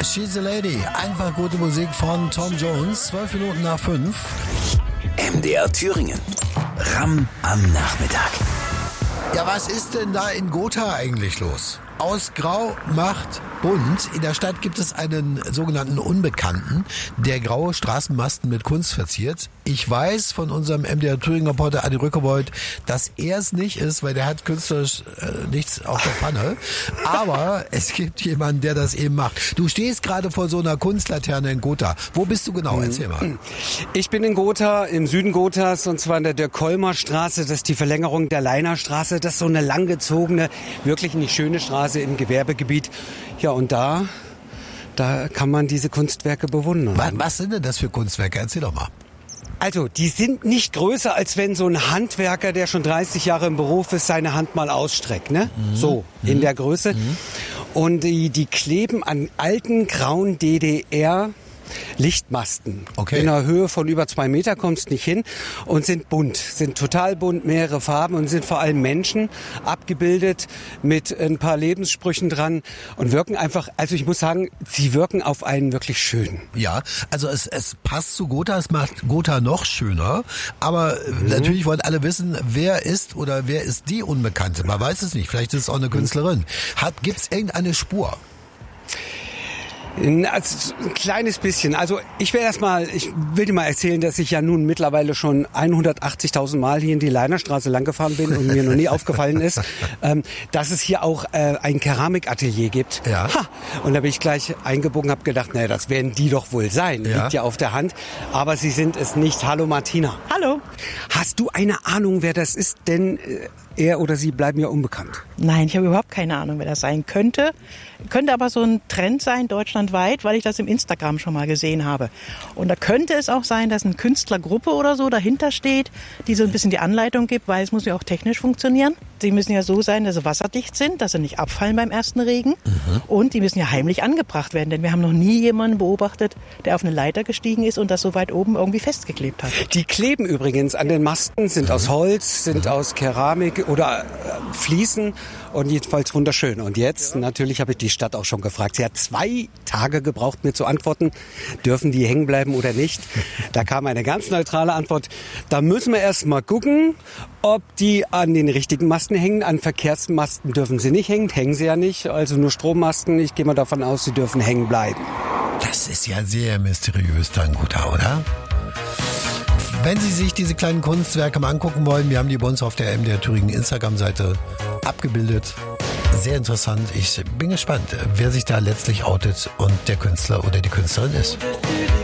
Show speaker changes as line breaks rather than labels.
She's a Lady. Einfach gute Musik von Tom Jones. 12 Minuten nach 5.
MDR Thüringen. Ram am Nachmittag.
Ja, was ist denn da in Gotha eigentlich los? Aus Grau macht bunt. In der Stadt gibt es einen sogenannten Unbekannten, der graue Straßenmasten mit Kunst verziert. Ich weiß von unserem MDR Thüringen Reporter Adi Rückebold, dass er es nicht ist, weil der hat künstlerisch nichts auf der Pfanne. Aber es gibt jemanden, der das eben macht. Du stehst gerade vor so einer Kunstlaterne in Gotha. Wo bist du genau? Erzähl mal.
Ich bin in Gotha, im Süden Gothas, und zwar in der Dirk-Kolmer-Straße. Das ist die Verlängerung der Leinerstraße. Das ist so eine langgezogene, wirklich nicht schöne Straße im Gewerbegebiet. Ja, und da kann man diese Kunstwerke bewundern.
Was sind denn das für Kunstwerke? Erzähl doch mal.
Also, die sind nicht größer, als wenn so ein Handwerker, der schon 30 Jahre im Beruf ist, seine Hand mal ausstreckt, ne? So, in der Größe. Und die kleben an alten, grauen DDR Lichtmasten.
Okay.
In einer Höhe von über 2 Meter kommst nicht hin und sind bunt, sind total bunt, mehrere Farben und sind vor allem Menschen abgebildet mit ein paar Lebenssprüchen dran und wirken einfach, also ich muss sagen, sie wirken auf einen wirklich schön.
Ja, also es passt zu Gotha, es macht Gotha noch schöner, aber natürlich wollen alle wissen, wer ist die Unbekannte? Man weiß es nicht, vielleicht ist es auch eine Künstlerin. Gibt es irgendeine Spur?
Also, ein kleines bisschen. Also ich will dir mal erzählen, dass ich ja nun mittlerweile schon 180.000 Mal hier in die Leinerstraße lang gefahren bin und mir noch nie aufgefallen ist, dass es hier auch ein Keramikatelier gibt.
Ja.
Ha! Und da bin ich gleich eingebogen, habe gedacht, naja, das werden die doch wohl sein.
Ja.
Liegt ja auf der Hand. Aber sie sind es nicht. Hallo Martina.
Hallo.
Hast du eine Ahnung, wer das ist? Denn er oder sie bleiben ja unbekannt.
Nein, ich habe überhaupt keine Ahnung, wer das sein könnte. Könnte aber so ein Trend sein, deutschlandweit, weil ich das im Instagram schon mal gesehen habe. Und da könnte es auch sein, dass eine Künstlergruppe oder so dahinter steht, die so ein bisschen die Anleitung gibt, weil es muss ja auch technisch funktionieren. Sie müssen ja so sein, dass sie wasserdicht sind, dass sie nicht abfallen beim ersten Regen. Und die müssen ja heimlich angebracht werden, denn wir haben noch nie jemanden beobachtet, der auf eine Leiter gestiegen ist und das so weit oben irgendwie festgeklebt hat.
Die kleben übrigens an den Masten, sind aus Holz, sind aus Keramik oder Fliesen und jedenfalls wunderschön. Und jetzt, natürlich habe ich die Stadt auch schon gefragt. Sie hat 2 Tage gebraucht, mir zu antworten, dürfen die hängen bleiben oder nicht. Da kam eine ganz neutrale Antwort. Da müssen wir erst mal gucken, ob die an den richtigen Masten hängen. An Verkehrsmasten dürfen sie nicht hängen, hängen sie ja nicht. Also nur Strommasten. Ich gehe mal davon aus, sie dürfen hängen bleiben.
Das ist ja sehr mysteriös, dann Gotha, oder? Wenn Sie sich diese kleinen Kunstwerke mal angucken wollen, wir haben die bei uns auf der MDR Thüringen Instagram-Seite abgebildet. Sehr interessant. Ich bin gespannt, wer sich da letztlich outet und der Künstler oder die Künstlerin ist.